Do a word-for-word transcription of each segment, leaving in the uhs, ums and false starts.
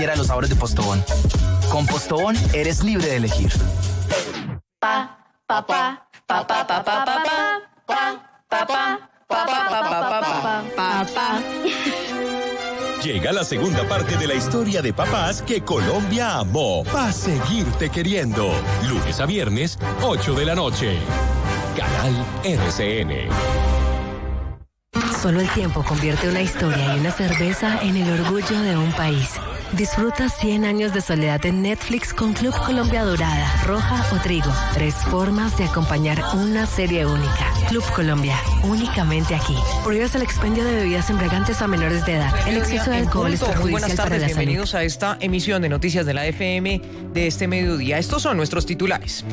Era los sabores de Postobón. Con Postobón eres libre de elegir. Pa, pa, pa, pa, pa, pa, pa, pa, pa, pa, pa, pa, pa, pa, pa. Llega la segunda parte de la historia de papás que Colombia amó. Pa' seguirte queriendo. Lunes a viernes, ocho de la noche. Canal R C N. Solo el tiempo convierte una historia y una cerveza en el orgullo de un país. Disfruta cien años de soledad en Netflix con Club Colombia Dorada, Roja o Trigo. Tres formas de acompañar una serie única. Club Colombia, únicamente aquí. Prohíbes el expendio de bebidas embriagantes a menores de edad. El exceso de alcohol es perjudicial. Muy buenas tardes, para la bienvenidos salud. a esta emisión de Noticias de la F M de este mediodía. Estos son nuestros titulares.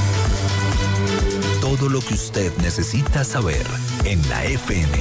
Todo lo que usted necesita saber en la F M.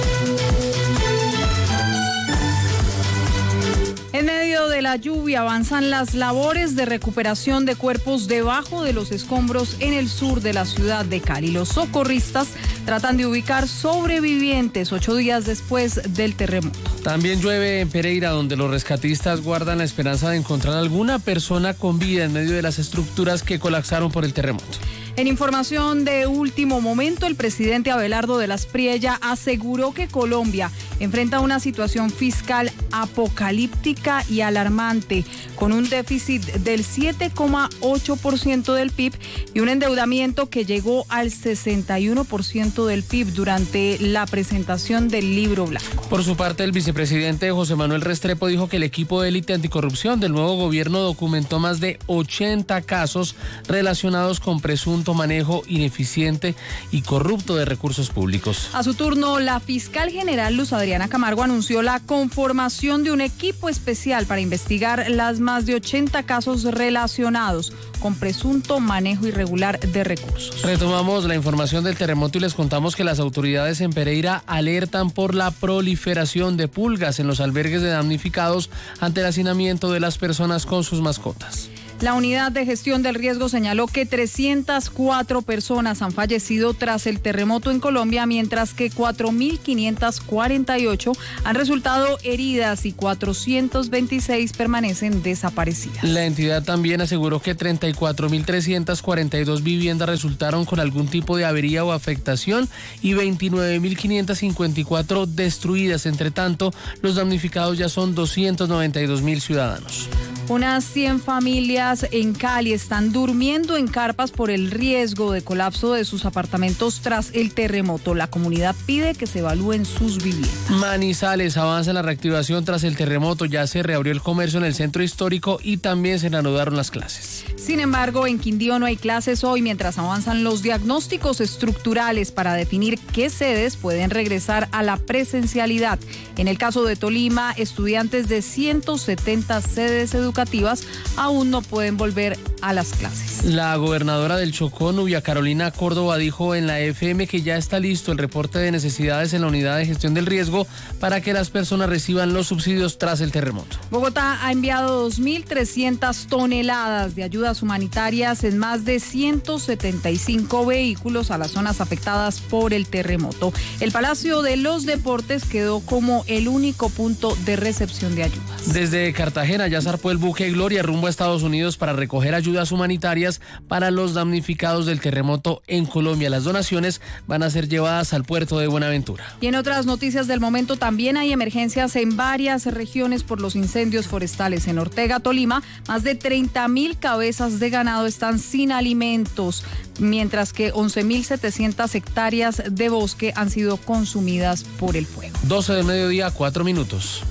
En medio de la lluvia avanzan las labores de recuperación de cuerpos debajo de los escombros en el sur de la ciudad de Cali. Los socorristas tratan de ubicar sobrevivientes ocho días después del terremoto. También llueve en Pereira, donde los rescatistas guardan la esperanza de encontrar alguna persona con vida en medio de las estructuras que colapsaron por el terremoto. En información de último momento, el presidente Abelardo de las Priella aseguró que Colombia enfrenta una situación fiscal apocalíptica y alarmante, con un déficit del siete coma ocho por ciento del P I B y un endeudamiento que llegó al sesenta y uno por ciento del P I B durante la presentación del libro blanco. Por su parte, el vicepresidente José Manuel Restrepo dijo que el equipo de élite anticorrupción del nuevo gobierno documentó más de ochenta casos relacionados con presuntos manejo ineficiente y corrupto de recursos públicos. A su turno, la fiscal general Luz Adriana Camargo anunció la conformación de un equipo especial para investigar las más de ochenta casos relacionados con presunto manejo irregular de recursos. Retomamos la información del terremoto y les contamos que las autoridades en Pereira alertan por la proliferación de pulgas en los albergues de damnificados ante el hacinamiento de las personas con sus mascotas. La unidad de gestión del riesgo señaló que trescientas cuatro personas han fallecido tras el terremoto en Colombia, mientras que cuatro mil quinientas cuarenta y ocho han resultado heridas y cuatrocientas veintiséis permanecen desaparecidas. La entidad también aseguró que treinta y cuatro mil trescientas cuarenta y dos viviendas resultaron con algún tipo de avería o afectación y veintinueve mil quinientas cincuenta y cuatro destruidas. Entre tanto, los damnificados ya son doscientos noventa y dos mil ciudadanos. Unas cien familias en Cali están durmiendo en carpas por el riesgo de colapso de sus apartamentos tras el terremoto. La comunidad pide que se evalúen sus viviendas. Manizales avanza en la reactivación tras el terremoto. Ya se reabrió el comercio en el centro histórico y también se reanudaron las clases. Sin embargo, en Quindío no hay clases hoy mientras avanzan los diagnósticos estructurales para definir qué sedes pueden regresar a la presencialidad. En el caso de Tolima, estudiantes de ciento setenta sedes educativas aún no pueden volver a las clases. La gobernadora del Chocó, Nubia Carolina Córdoba, dijo en la F M que ya está listo el reporte de necesidades en la unidad de gestión del riesgo para que las personas reciban los subsidios tras el terremoto. Bogotá ha enviado dos mil trescientas toneladas de ayudas humanitarias en más de ciento setenta y cinco vehículos a las zonas afectadas por el terremoto. El Palacio de los Deportes quedó como el único punto de recepción de ayudas. Desde Cartagena ya zarpó el buque Gloria rumbo a Estados Unidos para recoger ayudas humanitarias para los damnificados del terremoto en Colombia. Las donaciones van a ser llevadas al puerto de Buenaventura. Y en otras noticias del momento, también hay emergencias en varias regiones por los incendios forestales. En Ortega, Tolima, más de treinta mil cabezas de ganado están sin alimentos, mientras que once mil setecientas hectáreas de bosque han sido consumidas por el fuego. doce del mediodía, cuatro minutos.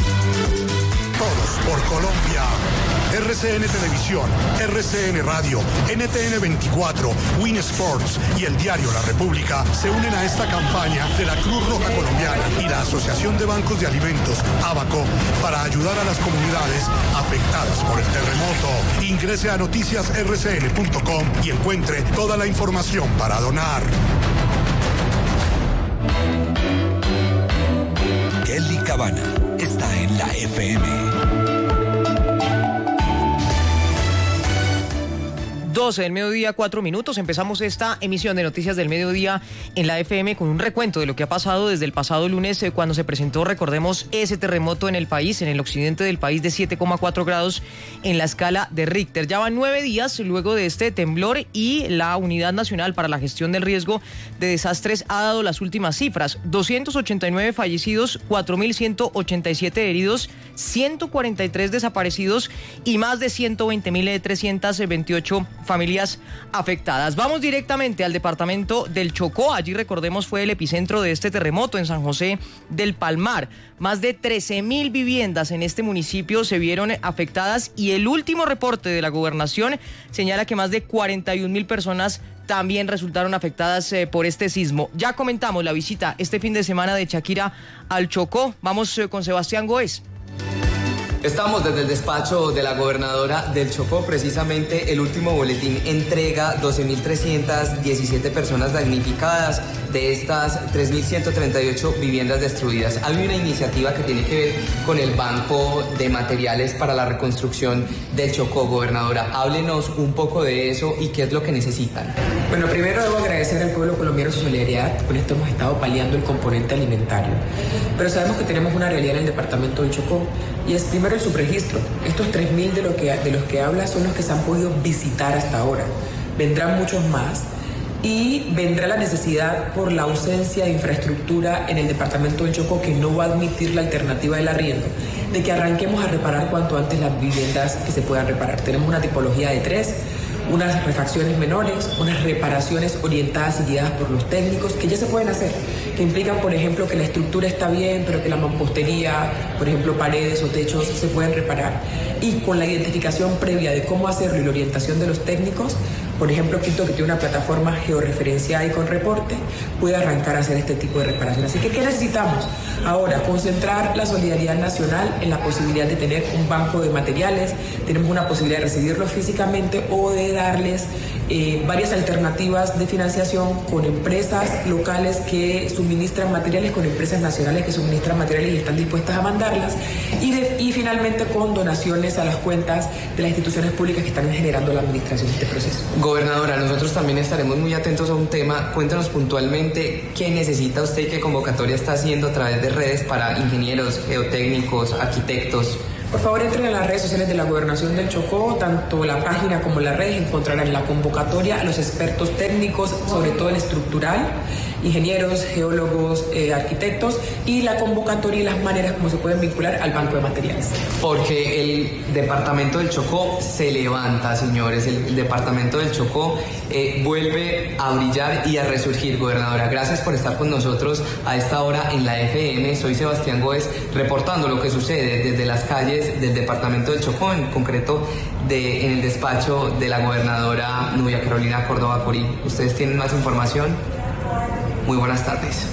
Todos por Colombia. R C N Televisión, R C N Radio, N T N veinticuatro, Win Sports y el diario La República se unen a esta campaña de la Cruz Roja Colombiana y la Asociación de Bancos de Alimentos, ABACO, para ayudar a las comunidades afectadas por el terremoto. Ingrese a noticias r c n punto com y encuentre toda la información para donar. Kelly Cabana está en la F M. doce del mediodía, cuatro minutos. Empezamos esta emisión de Noticias del Mediodía en la F M con un recuento de lo que ha pasado desde el pasado lunes, eh, cuando se presentó, recordemos, ese terremoto en el país, en el occidente del país, de siete coma cuatro grados en la escala de Richter. Ya van nueve días luego de este temblor y la Unidad Nacional para la Gestión del Riesgo de Desastres ha dado las últimas cifras: doscientos ochenta y nueve fallecidos, cuatro mil ciento ochenta y siete heridos, ciento cuarenta y tres desaparecidos y más de ciento veinte mil trescientas veintiocho familias afectadas. Vamos directamente al departamento del Chocó. Allí, recordemos, fue el epicentro de este terremoto, en San José del Palmar. Más de trece mil viviendas en este municipio se vieron afectadas y el último reporte de la gobernación señala que más de cuarenta y un mil personas también resultaron afectadas eh, por este sismo. Ya comentamos la visita este fin de semana de Shakira al Chocó. Vamos eh, con Sebastián Goes. Estamos desde el despacho de la gobernadora del Chocó. Precisamente el último boletín entrega doce mil trescientas diecisiete personas damnificadas, de estas tres mil ciento treinta y ocho viviendas destruidas. Hay una iniciativa que tiene que ver con el Banco de Materiales para la Reconstrucción del Chocó. Gobernadora, háblenos un poco de eso y qué es lo que necesitan. Bueno, primero debo agradecer al pueblo colombiano su solidaridad. Con esto hemos estado paliando el componente alimentario, pero sabemos que tenemos una realidad en el departamento del Chocó, y es primero el subregistro. Estos tres mil de, lo que, de los que habla son los que se han podido visitar hasta ahora. Vendrán muchos más y vendrá la necesidad por la ausencia de infraestructura en el departamento del Chocó, que no va a admitir la alternativa del arriendo, de que arranquemos a reparar cuanto antes las viviendas que se puedan reparar. Tenemos una tipología de tres, unas refacciones menores, unas reparaciones orientadas y guiadas por los técnicos que ya se pueden hacer, que implican, por ejemplo, que la estructura está bien, pero que la mampostería, por ejemplo, paredes o techos, se pueden reparar. Y con la identificación previa de cómo hacerlo y la orientación de los técnicos, por ejemplo, Quito, que tiene una plataforma georreferenciada y con reporte, puede arrancar a hacer este tipo de reparación. Así que, ¿qué necesitamos? Ahora, concentrar la solidaridad nacional en la posibilidad de tener un banco de materiales. Tenemos una posibilidad de recibirlos físicamente o de darles eh, varias alternativas de financiación con empresas locales que suministran materiales, con empresas nacionales que suministran materiales y están dispuestas a mandarlas, y, de, y finalmente con donaciones a las cuentas de las instituciones públicas que están generando la administración de este proceso. Gobernadora, nosotros también estaremos muy atentos a un tema. Cuéntanos puntualmente qué necesita usted y qué convocatoria está haciendo a través de redes para ingenieros, geotécnicos, arquitectos. Por favor, entren en las redes sociales de la Gobernación del Chocó, tanto la página como las redes. Encontrarán la convocatoria a los expertos técnicos, sobre todo el estructural, ingenieros, geólogos, eh, arquitectos, y la convocatoria y las maneras como se pueden vincular al banco de materiales. Porque el departamento del Chocó se levanta, señores. El, el departamento del Chocó eh, vuelve a brillar y a resurgir. Gobernadora, gracias por estar con nosotros a esta hora en la F M. Soy Sebastián Goes, reportando lo que sucede desde las calles del departamento del Chocó, en concreto de, en el despacho de la gobernadora Nubia Carolina Córdoba Corí. ¿Ustedes tienen más información? Muy buenas tardes.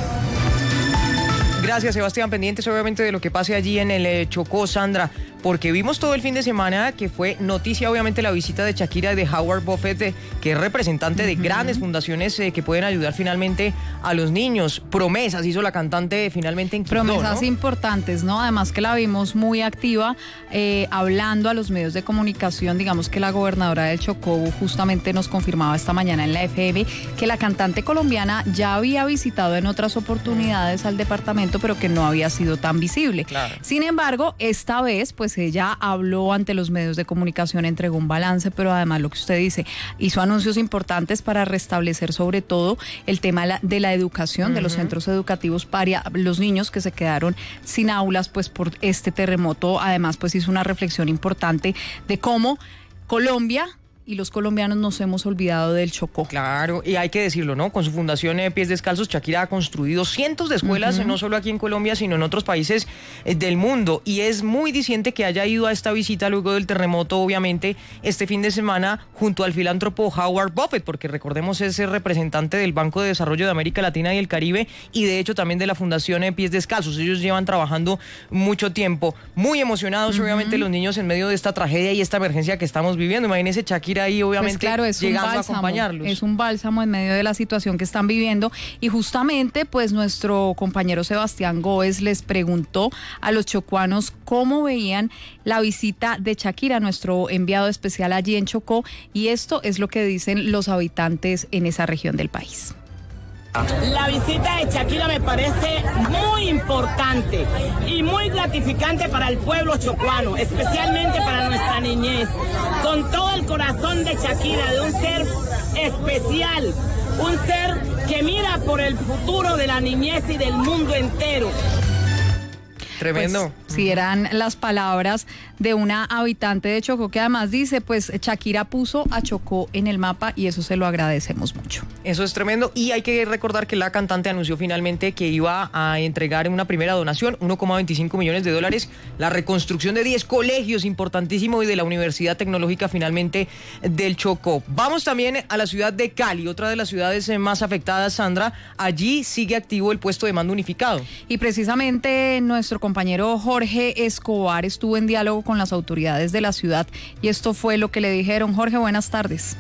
Gracias, Sebastián. Pendientes obviamente de lo que pase allí en el eh, Chocó, Sandra, porque vimos todo el fin de semana que fue noticia obviamente la visita de Shakira y de Howard Buffett, eh, que es representante uh-huh. de grandes fundaciones eh, que pueden ayudar finalmente a los niños. Promesas hizo la cantante finalmente en Quito, Promesas ¿no? importantes, ¿no? Además que la vimos muy activa, eh, hablando a los medios de comunicación. Digamos que la gobernadora del Chocó justamente nos confirmaba esta mañana en la F M que la cantante colombiana ya había visitado en otras oportunidades al departamento, pero que no había sido tan visible. Claro. Sin embargo, esta vez, pues ella habló ante los medios de comunicación, entregó un balance, pero además lo que usted dice, hizo anuncios importantes para restablecer sobre todo el tema de la educación, uh-huh. de los centros educativos para los niños que se quedaron sin aulas pues por este terremoto. Además, pues hizo una reflexión importante de cómo Colombia y los colombianos nos hemos olvidado del Chocó. Claro, y hay que decirlo, ¿no? Con su fundación eh, Pies Descalzos, Shakira ha construido cientos de escuelas, uh-huh. no solo aquí en Colombia, sino en otros países eh, del mundo. Y es muy diciente que haya ido a esta visita luego del terremoto, obviamente, este fin de semana, junto al filántropo Howard Buffett, porque recordemos es el representante del Banco de Desarrollo de América Latina y el Caribe, y de hecho también de la fundación eh, Pies Descalzos. Ellos llevan trabajando mucho tiempo. Muy emocionados, uh-huh. obviamente, los niños en medio de esta tragedia y esta emergencia que estamos viviendo. Imagínense Shakira seguir ahí, obviamente, pues claro, es llegando un bálsamo, a acompañarlos. Es un bálsamo en medio de la situación que están viviendo. Y justamente, pues nuestro compañero Sebastián Góez les preguntó a los chocuanos cómo veían la visita de Shakira, nuestro enviado especial allí en Chocó, y esto es lo que dicen los habitantes en esa región del país. La visita de Shakira me parece muy importante y muy gratificante para el pueblo chocuano, especialmente para nuestra niñez. Con todo el corazón de Shakira, de un ser especial, un ser que mira por el futuro de la niñez y del mundo entero. Tremendo. Pues, si eran las palabras de una habitante de Chocó, que además dice, pues Shakira puso a Chocó en el mapa y eso se lo agradecemos mucho. Eso es tremendo, y hay que recordar que la cantante anunció finalmente que iba a entregar en una primera donación uno coma veinticinco millones de dólares, la reconstrucción de diez colegios, importantísimo, y de la Universidad Tecnológica finalmente del Chocó. Vamos también a la ciudad de Cali, otra de las ciudades más afectadas, Sandra. Allí sigue activo el puesto de mando unificado. Y precisamente nuestro compañero Jorge Escobar estuvo en diálogo con las autoridades de la ciudad y esto fue lo que le dijeron. Jorge, buenas tardes.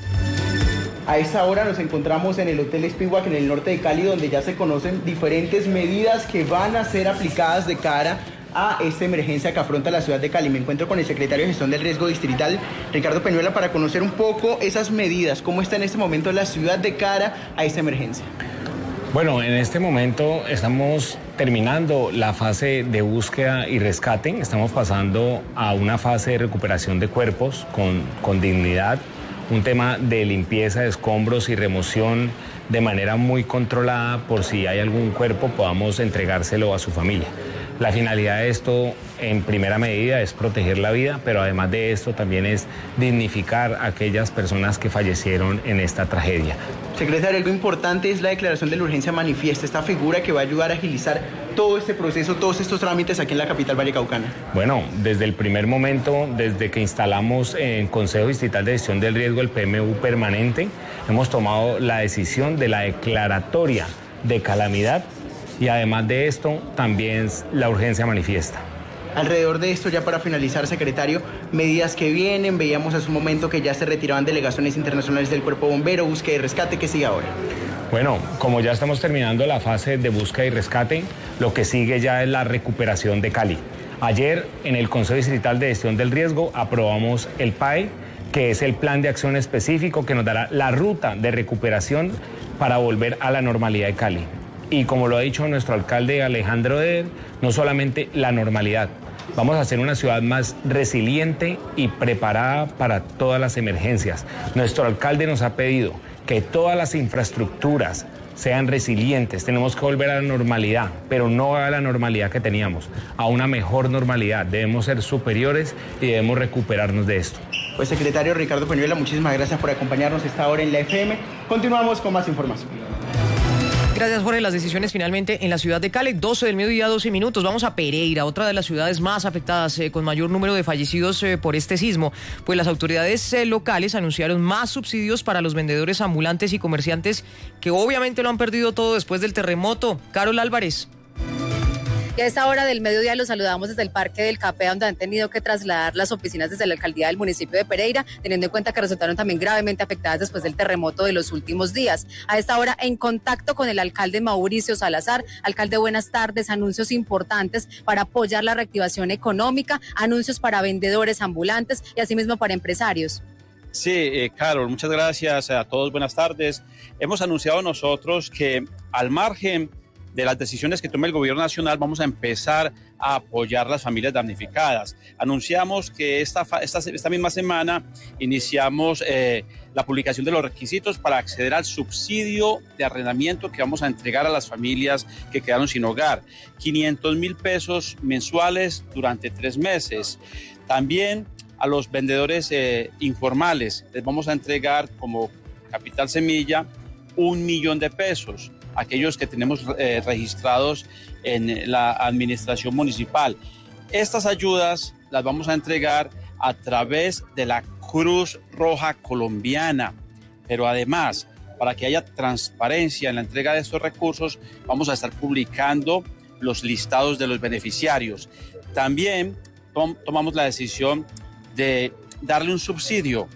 A esta hora nos encontramos en el Hotel Speedwalk en el norte de Cali, donde ya se conocen diferentes medidas que van a ser aplicadas de cara a esta emergencia que afronta la ciudad de Cali. Me encuentro con el secretario de Gestión del Riesgo Distrital, Ricardo Peñuela, para conocer un poco esas medidas, cómo está en este momento la ciudad de cara a esta emergencia. Bueno, en este momento estamos terminando la fase de búsqueda y rescate, estamos pasando a una fase de recuperación de cuerpos con, con dignidad, un tema de limpieza de escombros y remoción de manera muy controlada por si hay algún cuerpo podamos entregárselo a su familia. La finalidad de esto, en primera medida, es proteger la vida, pero además de esto también es dignificar a aquellas personas que fallecieron en esta tragedia. Secretario, algo importante es la declaración de la urgencia manifiesta, esta figura que va a ayudar a agilizar todo este proceso, todos estos trámites aquí en la capital vallecaucana. Bueno, desde el primer momento, desde que instalamos en Consejo Distrital de Gestión del Riesgo el P M U permanente, hemos tomado la decisión de la declaratoria de calamidad y además de esto también la urgencia manifiesta. Alrededor de esto, ya para finalizar, secretario, medidas que vienen, veíamos hace un momento que ya se retiraban delegaciones internacionales del Cuerpo Bombero, búsqueda y rescate, ¿qué sigue ahora? Bueno, como ya estamos terminando la fase de búsqueda y rescate, lo que sigue ya es la recuperación de Cali. Ayer, en el Consejo Distrital de Gestión del Riesgo, aprobamos el P A E, que es el plan de acción específico que nos dará la ruta de recuperación para volver a la normalidad de Cali. Y como lo ha dicho nuestro alcalde Alejandro Eder, no solamente la normalidad, vamos a hacer una ciudad más resiliente y preparada para todas las emergencias. Nuestro alcalde nos ha pedido que todas las infraestructuras sean resilientes, tenemos que volver a la normalidad, pero no a la normalidad que teníamos, a una mejor normalidad, debemos ser superiores y debemos recuperarnos de esto. Pues secretario Ricardo Peñuela, muchísimas gracias por acompañarnos esta hora en la F M, continuamos con más información. Gracias, Jorge. Las decisiones finalmente en la ciudad de Cali, doce del mediodía, doce minutos. Vamos a Pereira, otra de las ciudades más afectadas eh, con mayor número de fallecidos eh, por este sismo. Pues las autoridades eh, locales anunciaron más subsidios para los vendedores ambulantes y comerciantes que obviamente lo han perdido todo después del terremoto. Carol Álvarez. Y a esta hora del mediodía los saludamos desde el Parque del Café, donde han tenido que trasladar las oficinas desde la alcaldía del municipio de Pereira, teniendo en cuenta que resultaron también gravemente afectadas después del terremoto de los últimos días. A esta hora, en contacto con el alcalde Mauricio Salazar. Alcalde, buenas tardes. Anuncios importantes para apoyar la reactivación económica, anuncios para vendedores ambulantes y asimismo para empresarios. Sí, eh, Carol, muchas gracias a todos, buenas tardes. Hemos anunciado nosotros que al margen de las decisiones que tome el gobierno nacional, vamos a empezar a apoyar las familias damnificadas. Anunciamos que esta, esta, esta misma semana iniciamos eh, la publicación de los requisitos para acceder al subsidio de arrendamiento que vamos a entregar a las familias que quedaron sin hogar. quinientos mil pesos mensuales durante tres meses. También a los vendedores eh, informales les vamos a entregar como Capital Semilla un millón de pesos. Aquellos que tenemos eh, registrados en la administración municipal. Estas ayudas las vamos a entregar a través de la Cruz Roja Colombiana, pero además, para que haya transparencia en la entrega de estos recursos, vamos a estar publicando los listados de los beneficiarios. También tom- tomamos la decisión de darle un subsidio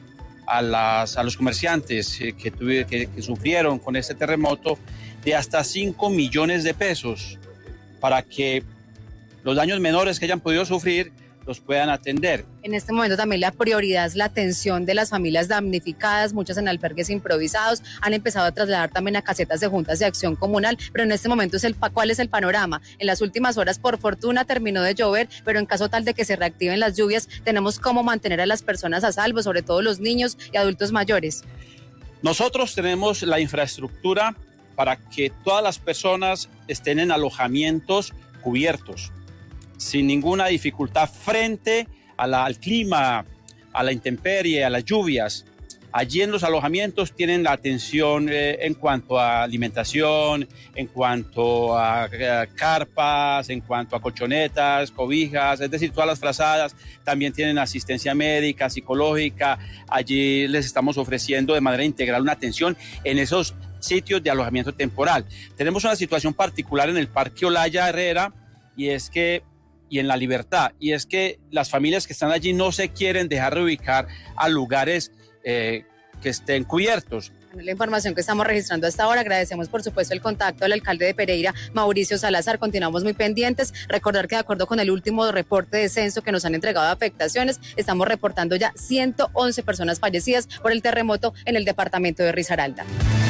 a, las, a los comerciantes eh, que, tuve, que, que sufrieron con este terremoto de hasta cinco millones de pesos para que los daños menores que hayan podido sufrir los puedan atender. En este momento también la prioridad es la atención de las familias damnificadas, muchas en albergues improvisados, han empezado a trasladar también a casetas de juntas de acción comunal, pero en este momento es el, ¿cuál es el panorama? En las últimas horas, por fortuna, terminó de llover, pero en caso tal de que se reactiven las lluvias, tenemos cómo mantener a las personas a salvo, sobre todo los niños y adultos mayores. Nosotros tenemos la infraestructura para que todas las personas estén en alojamientos cubiertos, sin ninguna dificultad frente a la, al clima, a la intemperie, a las lluvias. Allí en los alojamientos tienen la atención eh, en cuanto a alimentación, en cuanto a, a carpas, en cuanto a colchonetas, cobijas, es decir, todas las frazadas. También tienen asistencia médica, psicológica. Allí les estamos ofreciendo de manera integral una atención en esos sitios de alojamiento temporal. Tenemos una situación particular en el Parque Olaya Herrera y es que y en La Libertad, y es que las familias que están allí no se quieren dejar reubicar a lugares eh, que estén cubiertos. La información que estamos registrando hasta ahora, agradecemos por supuesto el contacto al alcalde de Pereira, Mauricio Salazar, continuamos muy pendientes, recordar que de acuerdo con el último reporte de censo que nos han entregado de afectaciones, estamos reportando ya ciento once personas fallecidas por el terremoto en el departamento de Risaralda.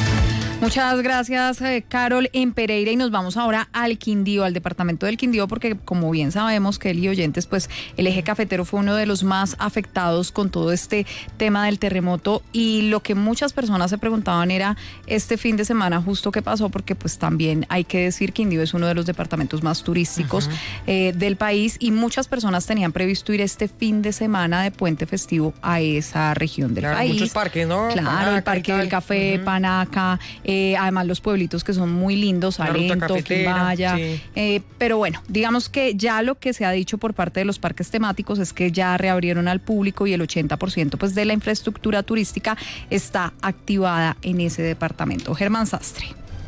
Muchas gracias, eh, Carol, en Pereira, y nos vamos ahora al Quindío, al departamento del Quindío, porque como bien sabemos, Kelly y oyentes, pues el eje cafetero fue uno de los más afectados con todo este tema del terremoto, y lo que muchas personas se preguntaban era este fin de semana justo qué pasó, porque pues también hay que decir Quindío es uno de los departamentos más turísticos uh-huh. eh, del país, y muchas personas tenían previsto ir este fin de semana de puente festivo a esa región del claro, país. Muchos parques, ¿no? Claro, Panaca, el Parque del Café, uh-huh. Panaca, eh, además los pueblitos que son muy lindos, Salento, Quimbaya, sí. eh, pero bueno, digamos que ya lo que se ha dicho por parte de los parques temáticos es que ya reabrieron al público y el ochenta por ciento pues de la infraestructura turística está activada en ese departamento. Germán Sastre.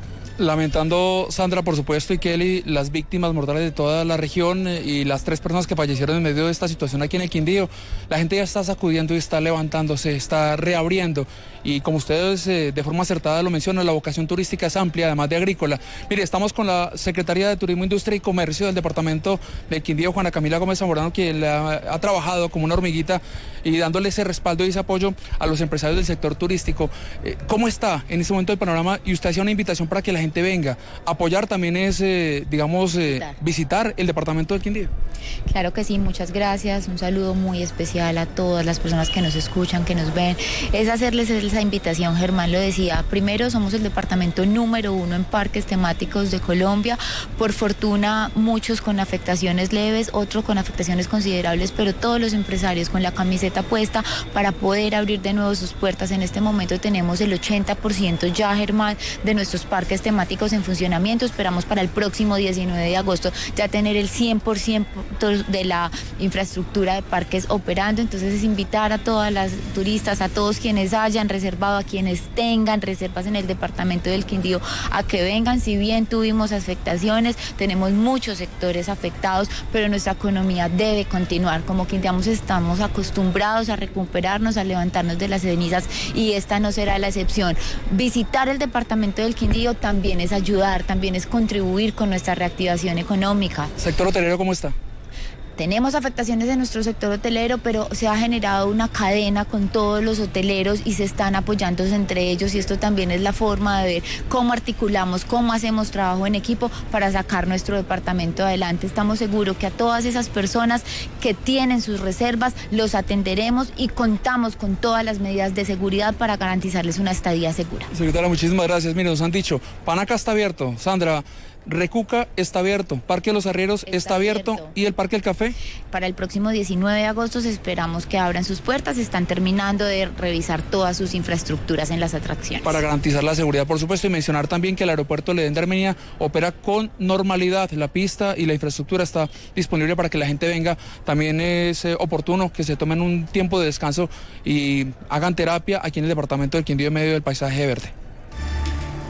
Lamentando, Sandra, por supuesto, y Kelly, las víctimas mortales de toda la región y las tres personas que fallecieron en medio de esta situación aquí en el Quindío. La gente ya está sacudiendo y está levantándose, está reabriendo. Y como ustedes eh, de forma acertada lo mencionan, la vocación turística es amplia, además de agrícola. Mire, estamos con la Secretaría de Turismo, Industria y Comercio del departamento del Quindío, Juana Camila Gómez Zamorano, que ha, ha trabajado como una hormiguita y dándole ese respaldo y ese apoyo a los empresarios del sector turístico. Eh, ¿Cómo está en este momento el panorama? Y usted hacía una invitación para que la gente venga. Apoyar también es, eh, digamos, eh, visitar el departamento del Quindío. Claro que sí, muchas gracias. Un saludo muy especial a todas las personas que nos escuchan, que nos ven. Es hacerles esa invitación, Germán lo decía. Primero, somos el departamento número uno en parques temáticos de Colombia. Por fortuna, muchos con afectaciones leves, otros con afectaciones considerables, pero todos los empresarios con la camiseta puesta para poder abrir de nuevo sus puertas. En este momento tenemos el ochenta por ciento ya, Germán, de nuestros parques temáticos en funcionamiento. Esperamos para el próximo diecinueve de agosto ya tener el cien por ciento de la infraestructura de parques operando. Entonces es invitar a todas las turistas, a todos quienes hayan reservado, a quienes tengan reservas en el departamento del Quindío, a que vengan. Si bien tuvimos afectaciones, tenemos muchos sectores afectados, pero nuestra economía debe continuar. Como quindianos estamos acostumbrados a recuperarnos, a levantarnos de las cenizas, y esta no será la excepción. Visitar el departamento del Quindío también es ayudar, también es contribuir con nuestra reactivación económica. ¿Sector hotelero cómo está? Tenemos afectaciones en nuestro sector hotelero, pero se ha generado una cadena con todos los hoteleros y se están apoyándose entre ellos, y esto también es la forma de ver cómo articulamos, cómo hacemos trabajo en equipo para sacar nuestro departamento adelante. Estamos seguros que a todas esas personas que tienen sus reservas los atenderemos y contamos con todas las medidas de seguridad para garantizarles una estadía segura. Secretaria, muchísimas gracias. Mire, nos han dicho, Panaca está abierto, Sandra. Recuca está abierto, Parque de los Arrieros está, está abierto. abierto y el Parque del Café. Para el próximo diecinueve de agosto esperamos que abran sus puertas, están terminando de revisar todas sus infraestructuras en las atracciones. Para garantizar la seguridad, por supuesto, y mencionar también que el aeropuerto Ledén de Armenia opera con normalidad, la pista y la infraestructura está disponible para que la gente venga. También es eh, oportuno que se tomen un tiempo de descanso y hagan terapia aquí en el departamento del Quindío en medio del paisaje verde.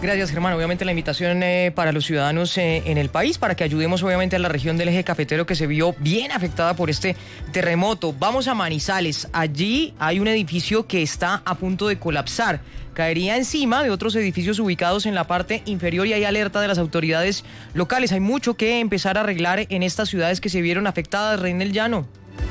Gracias, Germán. Obviamente la invitación eh, para los ciudadanos eh, en el país, para que ayudemos obviamente a la región del eje cafetero que se vio bien afectada por este terremoto. Vamos a Manizales. Allí hay un edificio que está a punto de colapsar. Caería encima de otros edificios ubicados en la parte inferior y hay alerta de las autoridades locales. Hay mucho que empezar a arreglar en estas ciudades que se vieron afectadas. Reinel Llano.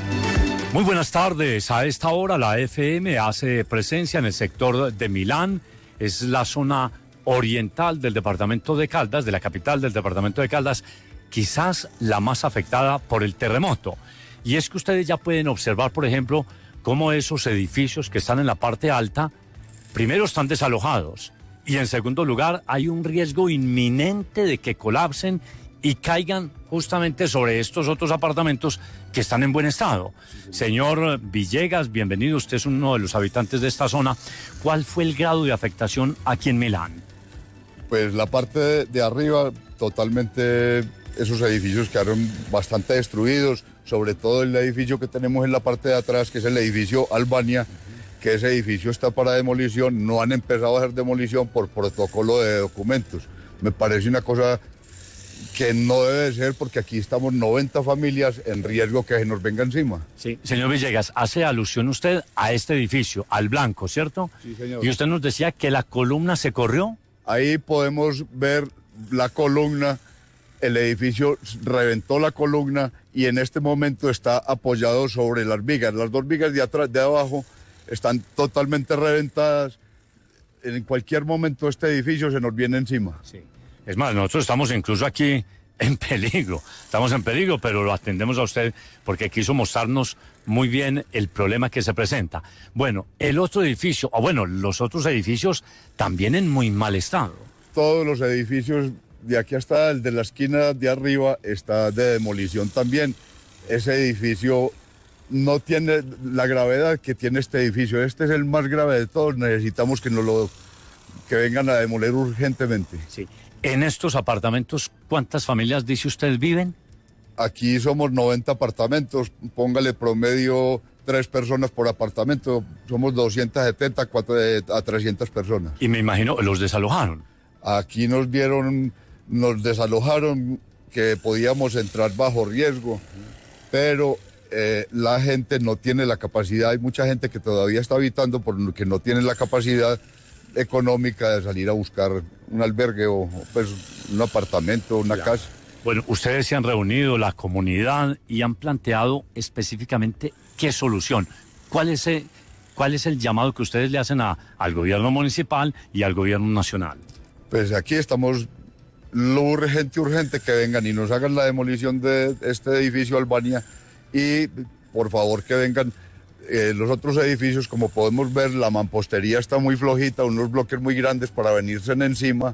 Muy buenas tardes. A esta hora la F M hace presencia en el sector de Milán. Es la zona oriental del departamento de Caldas, de la capital del departamento de Caldas, quizás la más afectada por el terremoto. Y es que ustedes ya pueden observar, por ejemplo, cómo esos edificios que están en la parte alta, primero están desalojados y en segundo lugar hay un riesgo inminente de que colapsen y caigan justamente sobre estos otros apartamentos que están en buen estado. Señor Villegas, bienvenido, usted es uno de los habitantes de esta zona. ¿Cuál fue el grado de afectación aquí en Milán? Pues la parte de, de arriba, totalmente, esos edificios quedaron bastante destruidos, sobre todo el edificio que tenemos en la parte de atrás, que es el edificio Albania, que ese edificio está para demolición, no han empezado a hacer demolición por protocolo de documentos. Me parece una cosa que no debe ser, porque aquí estamos noventa familias en riesgo que se nos venga encima. Sí, señor Villegas, hace alusión usted a este edificio, al blanco, ¿cierto? Sí, señor. Y usted nos decía que la columna se corrió. Ahí podemos ver la columna, el edificio reventó la columna y en este momento está apoyado sobre las vigas. Las dos vigas de atrás, de abajo, están totalmente reventadas. En cualquier momento este edificio se nos viene encima. Sí. Es más, nosotros estamos incluso aquí en peligro, estamos en peligro, pero lo atendemos a usted porque quiso mostrarnos muy bien el problema que se presenta. Bueno, el otro edificio, o bueno, los otros edificios también en muy mal estado. Todos los edificios, de aquí hasta el de la esquina de arriba, está de demolición también. Ese edificio no tiene la gravedad que tiene este edificio. Este es el más grave de todos, necesitamos que nos lo, que vengan a demoler urgentemente. Sí. En estos apartamentos, ¿cuántas familias, dice usted, viven? Aquí somos noventa apartamentos, póngale promedio tres personas por apartamento, somos doscientos setenta a trescientas personas. Y me imagino, ¿los desalojaron? Aquí nos vieron, nos desalojaron, que podíamos entrar bajo riesgo, pero eh, la gente no tiene la capacidad, hay mucha gente que todavía está habitando porque no tiene la capacidad económica de salir a buscar un albergue o pues un apartamento, una ya. casa. Bueno, ustedes se han reunido, la comunidad, y han planteado específicamente qué solución. ¿Cuál es el, cuál es el llamado que ustedes le hacen a, al gobierno municipal y al gobierno nacional? Pues aquí estamos, lo urgente, urgente, que vengan y nos hagan la demolición de este edificio Albania y por favor que vengan. Eh, los otros edificios, como podemos ver, la mampostería está muy flojita, unos bloques muy grandes para venirse en encima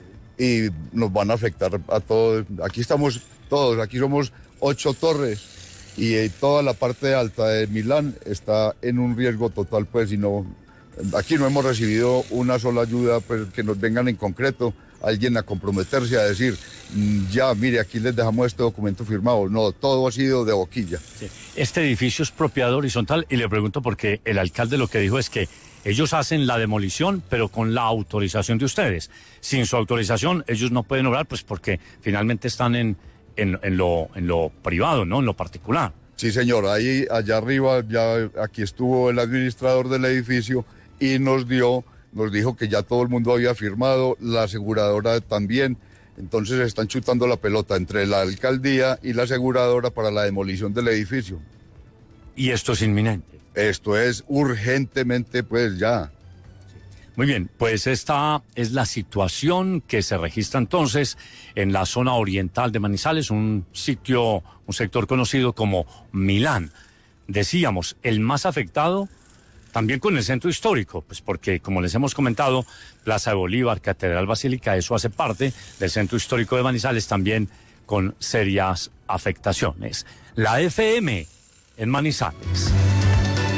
y nos van a afectar a todos. Aquí estamos todos, aquí somos ocho torres y eh, toda la parte alta de Milán está en un riesgo total, pues, y no, aquí no hemos recibido una sola ayuda, pues, que nos vengan en concreto alguien a comprometerse a decir, ya, mire, aquí les dejamos este documento firmado. No, todo ha sido de boquilla. Sí. Este edificio es propiedad horizontal y le pregunto porque el alcalde lo que dijo es que ellos hacen la demolición, pero con la autorización de ustedes. Sin su autorización, ellos no pueden obrar, pues porque finalmente están en, en, en, lo, en lo privado, ¿no? En lo particular. Sí, señor. Ahí, allá arriba, ya aquí estuvo el administrador del edificio y nos dio... Nos dijo que ya todo el mundo había firmado, la aseguradora también. Entonces están chutando la pelota entre la alcaldía y la aseguradora para la demolición del edificio. ¿Y esto es inminente? Esto es urgentemente, pues ya. Muy bien, pues esta es la situación que se registra entonces en la zona oriental de Manizales, un sitio, un sector conocido como Milán. Decíamos, el más afectado... También con el centro histórico, pues porque, como les hemos comentado, Plaza de Bolívar, Catedral Basílica, eso hace parte del centro histórico de Manizales, también con serias afectaciones. La F M en Manizales.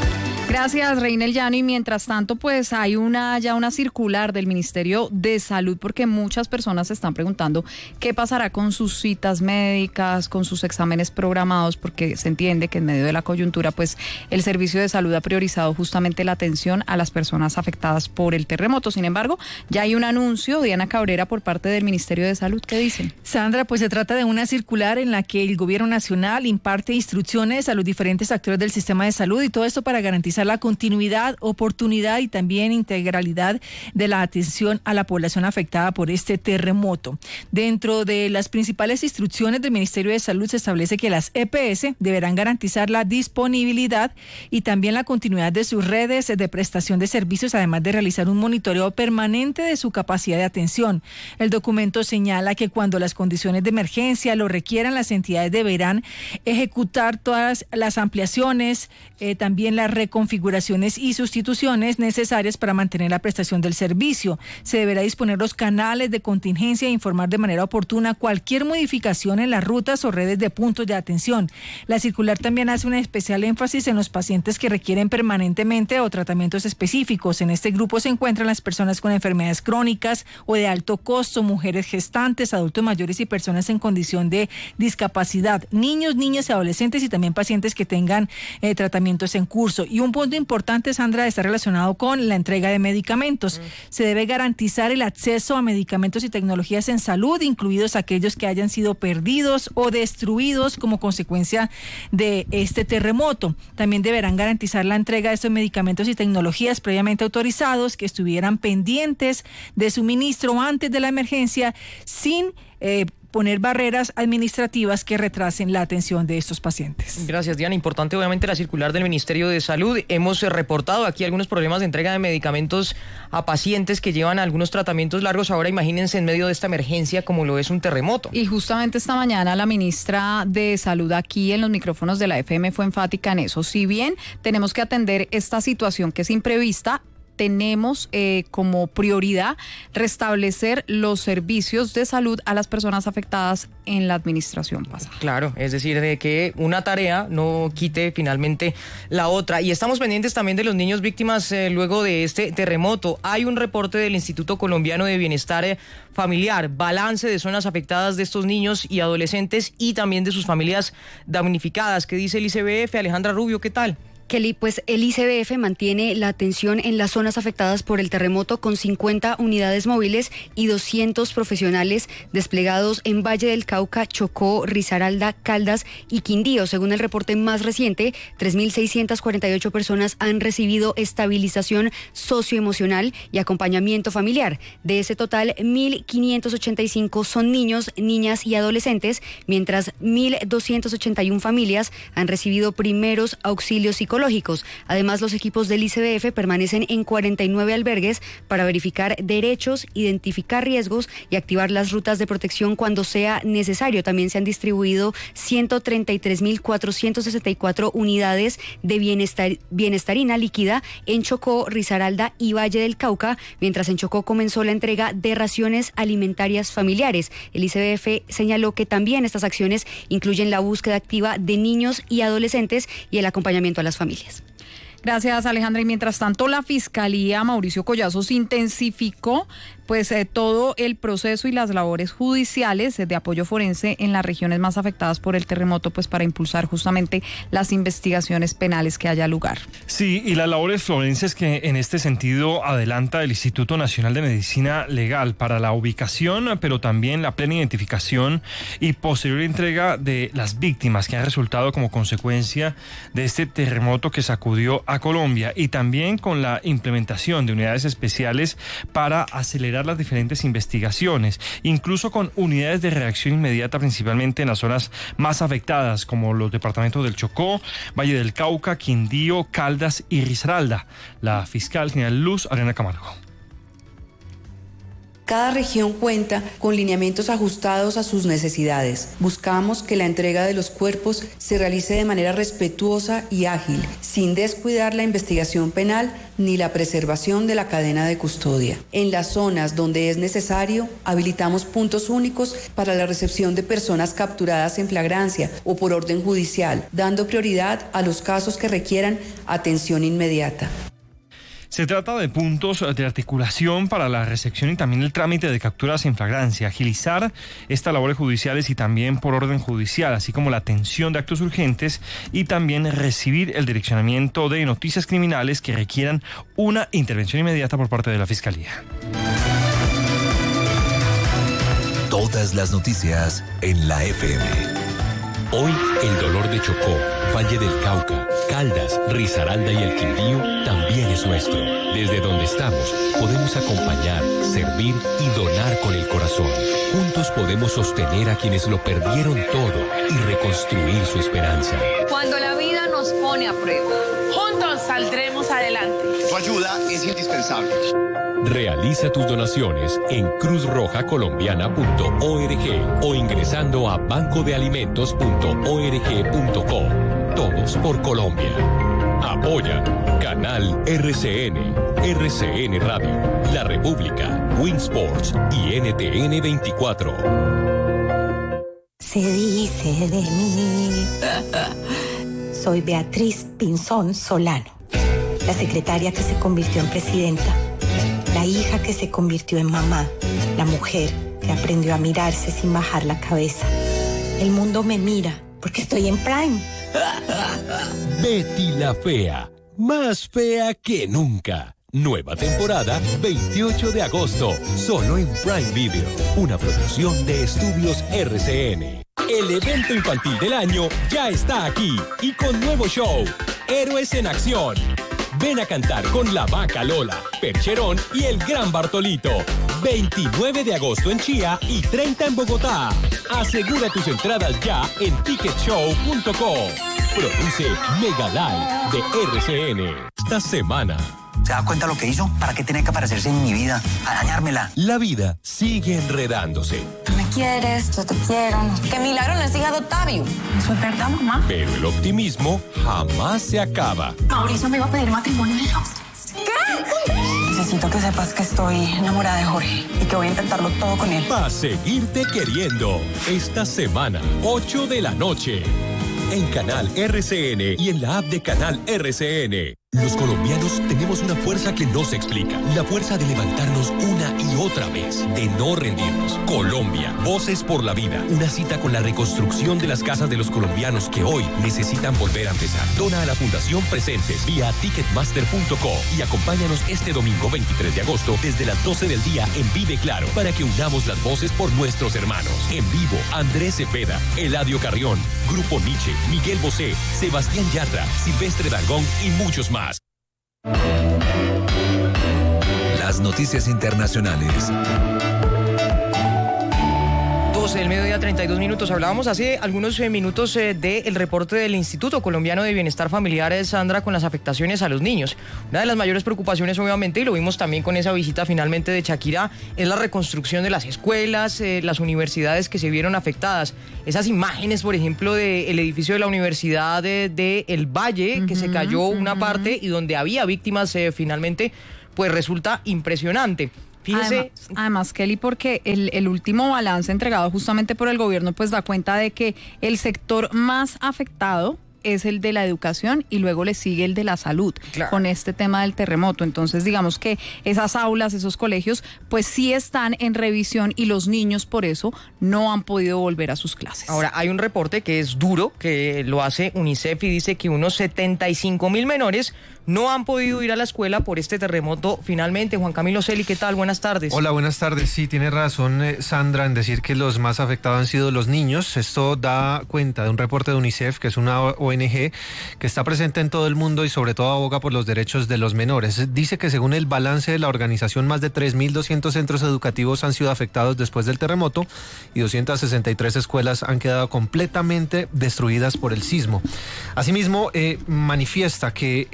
Gracias, Reinel Llano. Y mientras tanto, pues hay una ya una circular del Ministerio de Salud, porque muchas personas se están preguntando qué pasará con sus citas médicas, con sus exámenes programados, porque se entiende que en medio de la coyuntura, pues el Servicio de Salud ha priorizado justamente la atención a las personas afectadas por el terremoto. Sin embargo, ya hay un anuncio, Diana Cabrera, por parte del Ministerio de Salud. ¿Qué dicen? Sandra, pues se trata de una circular en la que el Gobierno Nacional imparte instrucciones a los diferentes actores del sistema de salud, y todo esto para garantizar la continuidad, oportunidad y también integralidad de la atención a la población afectada por este terremoto. Dentro de las principales instrucciones del Ministerio de Salud se establece que las E P S deberán garantizar la disponibilidad y también la continuidad de sus redes de prestación de servicios, además de realizar un monitoreo permanente de su capacidad de atención. El documento señala que cuando las condiciones de emergencia lo requieran, las entidades deberán ejecutar todas las ampliaciones, eh, también las reconfiguraciones y sustituciones necesarias para mantener la prestación del servicio. Se deberá disponer los canales de contingencia e informar de manera oportuna cualquier modificación en las rutas o redes de puntos de atención. La circular también hace un especial énfasis en los pacientes que requieren permanentemente o tratamientos específicos. En este grupo se encuentran las personas con enfermedades crónicas o de alto costo, mujeres gestantes, adultos mayores y personas en condición de discapacidad, niños, niñas y adolescentes, y también pacientes que tengan eh, tratamientos en curso. Y un punto importante importante, Sandra, está relacionado con la entrega de medicamentos. Mm. Se debe garantizar el acceso a medicamentos y tecnologías en salud, incluidos aquellos que hayan sido perdidos o destruidos como consecuencia de este terremoto. También deberán garantizar la entrega de estos medicamentos y tecnologías previamente autorizados que estuvieran pendientes de suministro antes de la emergencia, sin eh, poner barreras administrativas que retrasen la atención de estos pacientes. Gracias, Diana. Importante, obviamente, la circular del Ministerio de Salud. Hemos reportado aquí algunos problemas de entrega de medicamentos a pacientes que llevan algunos tratamientos largos. Ahora imagínense en medio de esta emergencia como lo es un terremoto. Y justamente esta mañana la ministra de Salud aquí en los micrófonos de la F M fue enfática en eso. Si bien tenemos que atender esta situación que es imprevista, tenemos eh, como prioridad restablecer los servicios de salud a las personas afectadas en la administración pasada. Claro, es decir, de que una tarea no quite finalmente la otra. Y estamos pendientes también de los niños víctimas eh, luego de este terremoto. Hay un reporte del Instituto Colombiano de Bienestar eh, Familiar, balance de zonas afectadas de estos niños y adolescentes y también de sus familias damnificadas. ¿Qué dice el I C B F? Alejandra Rubio, ¿qué tal? Kelly, pues el I C B F mantiene la atención en las zonas afectadas por el terremoto con cincuenta unidades móviles y doscientos profesionales desplegados en Valle del Cauca, Chocó, Risaralda, Caldas y Quindío. Según el reporte más reciente, tres mil seiscientas cuarenta y ocho personas han recibido estabilización socioemocional y acompañamiento familiar. De ese total, mil quinientos ochenta y cinco son niños, niñas y adolescentes, mientras mil doscientas ochenta y una familias han recibido primeros auxilios psicológicos. Además, los equipos del I C B F permanecen en cuarenta y nueve albergues para verificar derechos, identificar riesgos y activar las rutas de protección cuando sea necesario. También se han distribuido ciento treinta y tres mil cuatrocientas sesenta y cuatro unidades de bienestar, bienestarina líquida en Chocó, Risaralda y Valle del Cauca, mientras en Chocó comenzó la entrega de raciones alimentarias familiares. El I C B F señaló que también estas acciones incluyen la búsqueda activa de niños y adolescentes y el acompañamiento a las familias. Gracias, Alejandra. Y mientras tanto, la Fiscalía, Mauricio Collazos, intensificó pues eh, todo el proceso y las labores judiciales eh, de apoyo forense en las regiones más afectadas por el terremoto, pues para impulsar justamente las investigaciones penales que haya lugar. Sí, y las labores forenses que en este sentido adelanta el Instituto Nacional de Medicina Legal para la ubicación, pero también la plena identificación y posterior entrega de las víctimas que han resultado como consecuencia de este terremoto que sacudió a Colombia, y también con la implementación de unidades especiales para acelerar las diferentes investigaciones, incluso con unidades de reacción inmediata, principalmente en las zonas más afectadas, como los departamentos del Chocó, Valle del Cauca, Quindío, Caldas y Risaralda. La fiscal general Luz Ariana Camargo. Cada región cuenta con lineamientos ajustados a sus necesidades. Buscamos que la entrega de los cuerpos se realice de manera respetuosa y ágil, sin descuidar la investigación penal ni la preservación de la cadena de custodia. En las zonas donde es necesario, habilitamos puntos únicos para la recepción de personas capturadas en flagrancia o por orden judicial, dando prioridad a los casos que requieran atención inmediata. Se trata de puntos de articulación para la recepción y también el trámite de capturas en flagrancia, agilizar estas labores judiciales y también por orden judicial, así como la atención de actos urgentes y también recibir el direccionamiento de noticias criminales que requieran una intervención inmediata por parte de la Fiscalía. Todas las noticias en la F M. Hoy el dolor de Chocó, Valle del Cauca, Caldas, Risaralda y el Quindío también es nuestro. Desde donde estamos podemos acompañar, servir y donar con el corazón. Juntos podemos sostener a quienes lo perdieron todo y reconstruir su esperanza. Cuando la vida nos pone a prueba, juntos saldremos adelante. Tu ayuda es indispensable. Realiza tus donaciones en cruz roja colombiana punto org o ingresando a banco de alimentos punto org punto co. Todos por Colombia. Apoya Canal R C N, R C N Radio, La República, Winsports y N T N veinticuatro. Se dice de mí. Soy Beatriz Pinzón Solano, la secretaria que se convirtió en presidenta, la hija que se convirtió en mamá, la mujer que aprendió a mirarse sin bajar la cabeza. El mundo me mira porque estoy en Prime. Betty la Fea, más fea que nunca. Nueva temporada, veintiocho de agosto, solo en Prime Video, una producción de Estudios R C N. El evento infantil del año ya está aquí y con nuevo show, Héroes en Acción. Ven a cantar con la Vaca Lola, Percherón y el Gran Bartolito. veintinueve de agosto en Chía y treinta en Bogotá. Asegura tus entradas ya en ticket show punto com. Produce Mega Live de R C N. Esta semana. ¿Se da cuenta lo que hizo? ¿Para qué tiene que aparecerse en mi vida? A dañármela. La vida sigue enredándose. Me quieres, yo te quiero. ¡Qué milagro no es hija de Octavio! ¿Eso es verdad, mamá? Pero el optimismo jamás se acaba. Mauricio me iba a pedir matrimonio en los... ¿Qué? Necesito que sepas que estoy enamorada de Jorge y que voy a intentarlo todo con él. Pa' seguirte queriendo. Esta semana, ocho de la noche. En Canal R C N y en la app de Canal R C N. Los colombianos tenemos una fuerza que no se explica. La fuerza de levantarnos una y otra vez, de no rendirnos. Colombia, Voces por la Vida. Una cita con la reconstrucción de las casas de los colombianos que hoy necesitan volver a empezar. Dona a la Fundación Presentes vía ticketmaster punto co y acompáñanos este domingo veintitrés de agosto desde las doce del día en Vive Claro para que unamos las voces por nuestros hermanos. En vivo, Andrés Cepeda, Eladio Carrión, Grupo Nietzsche, Miguel Bosé, Sebastián Yatra, Silvestre Dangond y muchos más. Las noticias internacionales. doce del mediodía, treinta y dos minutos. Hablábamos hace algunos eh, minutos eh, del reporte del Instituto Colombiano de Bienestar Familiar, eh, Sandra, con las afectaciones a los niños. Una de las mayores preocupaciones, obviamente, y lo vimos también con esa visita finalmente de Shakira, es la reconstrucción de las escuelas, eh, las universidades que se vieron afectadas. Esas imágenes, por ejemplo, del edificio de la Universidad de, de El Valle, uh-huh, que se cayó uh-huh. una parte y donde había víctimas eh, finalmente, pues resulta impresionante. Fíjese. Además, además, Kelly, porque el, el último balance entregado justamente por el gobierno pues da cuenta de que el sector más afectado es el de la educación y luego le sigue el de la salud, claro, con este tema del terremoto. Entonces, digamos que esas aulas, esos colegios, pues sí están en revisión y los niños por eso no han podido volver a sus clases. Ahora, hay un reporte que es duro, que lo hace UNICEF y dice que unos setenta y cinco mil menores no han podido ir a la escuela por este terremoto finalmente. Juan Camilo Celi, ¿qué tal? Buenas tardes. Hola, buenas tardes. Sí, tiene razón eh, Sandra en decir que los más afectados han sido los niños. Esto da cuenta de un reporte de UNICEF, que es una O N G que está presente en todo el mundo y sobre todo aboga por los derechos de los menores. Dice que según el balance de la organización, más de tres mil doscientos centros educativos han sido afectados después del terremoto y doscientas sesenta y tres escuelas han quedado completamente destruidas por el sismo. Asimismo, eh, manifiesta que el departamento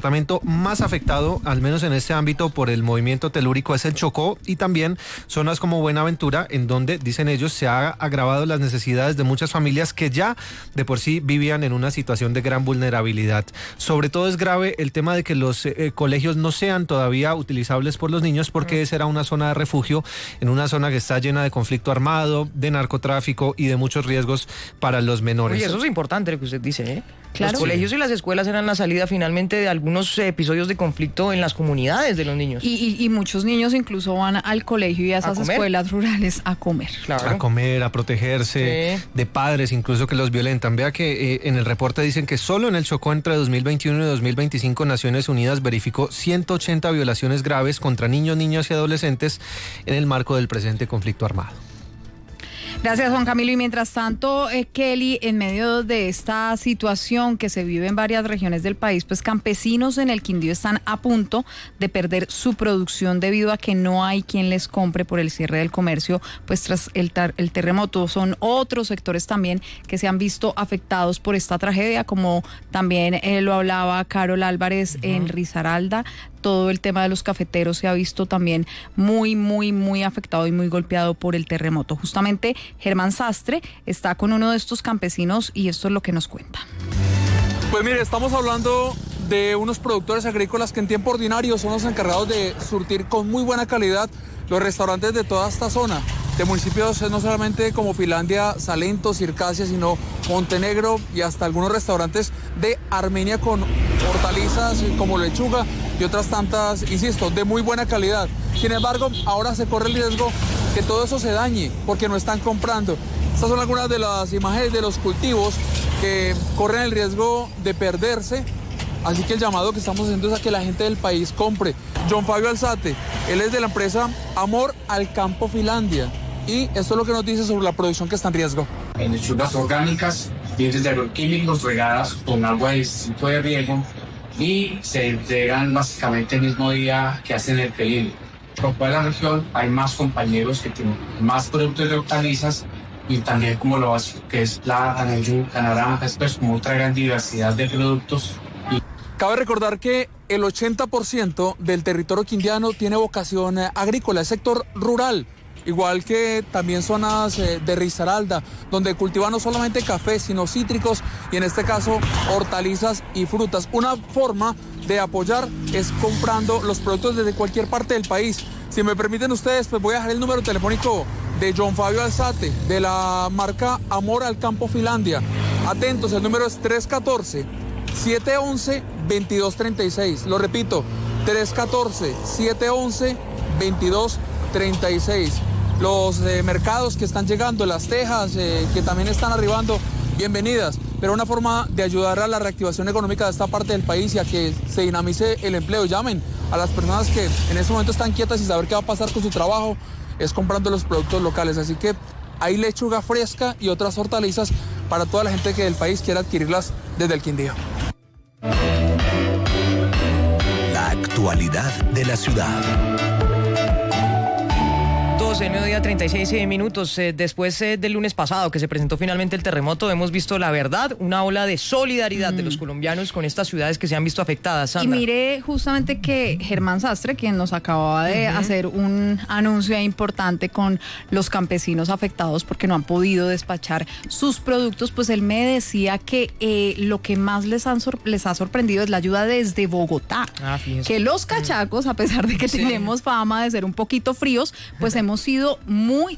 departamento más afectado, al menos en este ámbito, por el movimiento telúrico es el Chocó y también zonas como Buenaventura, en donde, dicen ellos, se ha agravado las necesidades de muchas familias que ya de por sí vivían en una situación de gran vulnerabilidad. Sobre todo es grave el tema de que los eh, colegios no sean todavía utilizables por los niños, porque esa era una zona de refugio, en una zona que está llena de conflicto armado, de narcotráfico y de muchos riesgos para los menores. Oye, eso es importante lo que usted dice, ¿eh? Claro. Los colegios y las escuelas eran la salida finalmente de algunos episodios de conflicto en las comunidades de los niños. Y, y, y muchos niños incluso van al colegio y a esas ¿A comer? escuelas rurales a comer. Claro. A comer, a protegerse, sí. De padres incluso que los violentan. Vea que eh, en el reporte dicen que solo en el Chocó entre dos mil veintiuno y dos mil veinticinco Naciones Unidas verificó ciento ochenta violaciones graves contra niños, niñas y adolescentes en el marco del presente conflicto armado. Gracias, Juan Camilo. Y mientras tanto, eh, Kelly, en medio de esta situación que se vive en varias regiones del país, pues campesinos en el Quindío están a punto de perder su producción debido a que no hay quien les compre por el cierre del comercio, pues tras el, tar- el terremoto. Son otros sectores también que se han visto afectados por esta tragedia, como también eh, lo hablaba Carol Álvarez uh-huh. en Risaralda. Todo el tema de los cafeteros se ha visto también muy, muy, muy afectado y muy golpeado por el terremoto. Justamente Germán Sastre está con uno de estos campesinos y esto es lo que nos cuenta. Pues mire, estamos hablando de unos productores agrícolas que en tiempo ordinario son los encargados de surtir con muy buena calidad los restaurantes de toda esta zona, de municipios no solamente como Finlandia, Salento, Circasia, sino Montenegro y hasta algunos restaurantes de Armenia con hortalizas como lechuga y otras tantas, insisto, de muy buena calidad. Sin embargo, ahora se corre el riesgo que todo eso se dañe porque no están comprando. Estas son algunas de las imágenes de los cultivos que corren el riesgo de perderse. Así que el llamado que estamos haciendo es a que la gente del país compre. John Fabio Alzate, él es de la empresa Amor al Campo Finlandia. Y esto es lo que nos dice sobre la producción que está en riesgo. En lechugas orgánicas, dientes de agroquímicos regadas con agua de distrito de riego y se entregan básicamente el mismo día que hacen el pedido. Por toda la región hay más compañeros que tienen más productos de hortalizas y también como lo básico que es plátano, yuca, naranja, pues como otra gran diversidad de productos. Cabe recordar que el ochenta por ciento del territorio quindiano tiene vocación agrícola, es sector rural, igual que también zonas de Risaralda, donde cultivan no solamente café, sino cítricos y en este caso hortalizas y frutas. Una forma de apoyar es comprando los productos desde cualquier parte del país. Si me permiten ustedes, pues voy a dejar el número telefónico de John Fabio Alzate, de la marca Amor al Campo Finlandia. Atentos, el número es tres uno cuatro, siete uno uno, dos dos tres seis. Lo repito, tres uno cuatro, siete uno uno, dos dos tres seis. Los eh, mercados que están llegando, las tejas eh, que también están arribando, bienvenidas, pero una forma de ayudar a la reactivación económica de esta parte del país y a que se dinamice el empleo. Llamen a las personas que en este momento están quietas y saber qué va a pasar con su trabajo, es comprando los productos locales. Así que hay lechuga fresca y otras hortalizas para toda la gente que del país quiera adquirirlas desde el Quindío. La actualidad de la ciudad. El mediodía, treinta y seis minutos. Eh, después eh, del lunes pasado que se presentó finalmente el terremoto, hemos visto la verdad, una ola de solidaridad mm. de los colombianos con estas ciudades que se han visto afectadas. Sandra. Y mire justamente que Germán Sastre, quien nos acababa de uh-huh. hacer un anuncio importante con los campesinos afectados porque no han podido despachar sus productos, pues él me decía que eh, lo que más les, han sor- les ha sorprendido es la ayuda desde Bogotá. Ah, que los cachacos, a pesar de que sí. tenemos fama de ser un poquito fríos, pues hemos sido muy